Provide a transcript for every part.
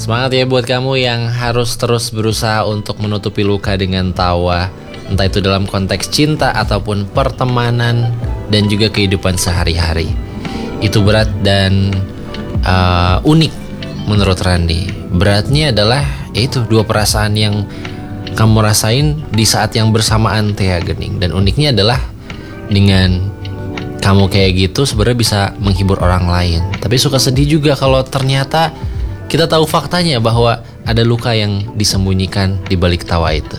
Semangat ya buat kamu yang harus terus berusaha untuk menutupi luka dengan tawa, entah itu dalam konteks cinta ataupun pertemanan dan juga kehidupan sehari-hari. Itu berat dan unik menurut Randy. Beratnya adalah itu dua perasaan yang kamu rasain di saat yang bersamaan Tia Gening. Dan uniknya adalah dengan kamu kayak gitu sebenarnya bisa menghibur orang lain. Tapi suka sedih juga kalau ternyata kita tahu faktanya bahwa ada luka yang disembunyikan di balik tawa itu.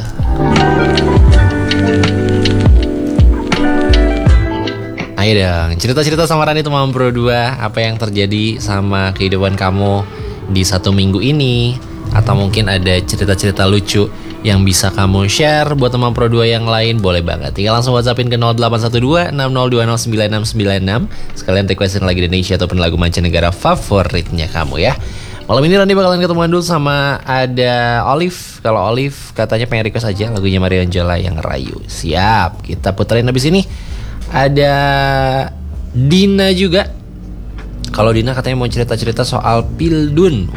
Ayo dong, cerita-cerita sama Rani teman Pro 2. Apa yang terjadi sama kehidupan kamu di 1 minggu ini? Atau mungkin ada cerita-cerita lucu yang bisa kamu share buat teman Pro 2 yang lain, boleh banget. Tinggal langsung WhatsAppin ke 0812 6020 9696. Sekalian requestin lagu Indonesia ataupun lagu mancanegara favoritnya kamu ya. Malam ini Randy bakalan ketemuan dulu sama ada Olive. Kalau Olive katanya pengen request aja lagunya Maria Angela yang Rayu. Siap, kita puterin habis ini. Ada Dina juga. Kalau Dina katanya mau cerita-cerita soal Pildun.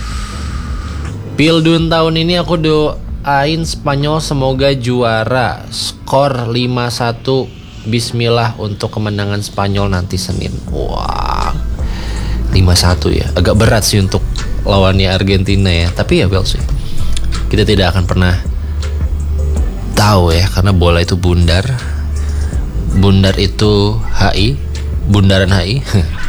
Pildun tahun ini aku doain Spanyol semoga juara. Skor 5-1. Bismillah untuk kemenangan Spanyol nanti Senin. Wah, 5-1 ya. Agak berat sih untuk lawannya Argentina ya. Tapi ya well sih, kita tidak akan pernah tahu ya, karena bola itu bundar. Bundar itu HI, bundaran HI.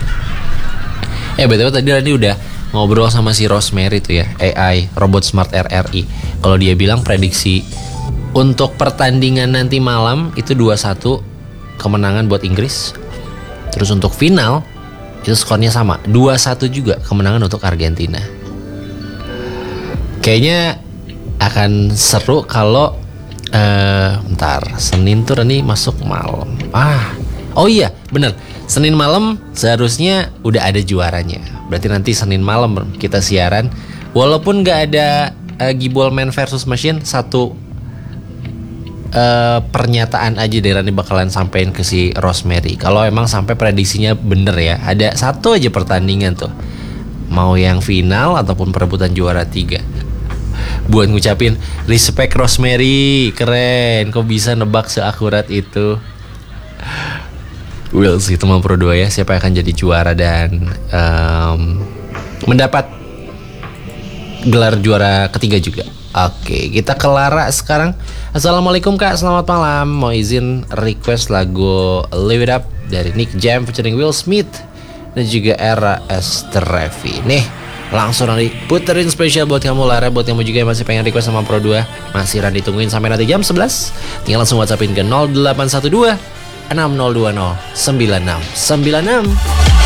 BTW tadi Randy udah ngobrol sama si Rosemary tuh ya, AI Robot Smart RRI. Kalau dia bilang prediksi untuk pertandingan nanti malam itu 2-1 kemenangan buat Inggris. Terus untuk final itu skornya sama, 2-1 juga kemenangan untuk Argentina. Kayaknya akan seru kalau bentar, Senin tuh Rani masuk malam. Oh iya, bener, Senin malam seharusnya udah ada juaranya. Berarti nanti Senin malam kita siaran. Walaupun gak ada Gibol Man versus Machine, satu pernyataan aja deh Rani bakalan sampein ke si Rosemary. Kalau emang sampai prediksinya bener ya, ada satu aja pertandingan tuh, mau yang final ataupun perebutan juara 3, buat ngucapin respect Rosemary, keren, kok bisa nebak seakurat itu. Will sih teman Pro 2 ya, siapa yang akan jadi juara dan mendapat gelar juara ketiga juga. Oke, kita ke Lara sekarang. Assalamualaikum Kak, selamat malam. Mau izin request lagu Live It Up dari Nick Jam featuring Will Smith dan juga Era Estrevi. Nih, langsung nanti puterin spesial buat kamu Lara. Buat kamu juga yang masih pengen request sama Pro 2, masih Randy tungguin sampai nanti jam 11. Tinggal langsung WhatsAppin ke 0812 6020 9696.